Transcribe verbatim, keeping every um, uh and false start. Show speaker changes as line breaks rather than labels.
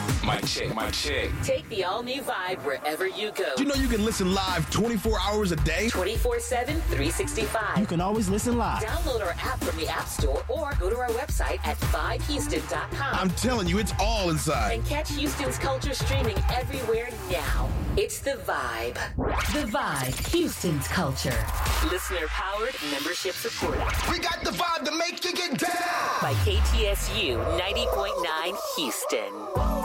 Mic check, mic check.
Take the all-new Vibe wherever you go.
You know you can listen live twenty-four hours a day?
twenty-four seven, three sixty-five.
You can always listen live.
Download our app from the App Store or go to our website at vibe houston dot com.
I'm telling you, it's all inside.
And catch Houston's culture streaming everywhere now. It's The Vibe. The Vibe, Houston's culture. Listener-powered, membership supported.
We got the vibe to make you get down.
By K T S U ninety point nine Houston.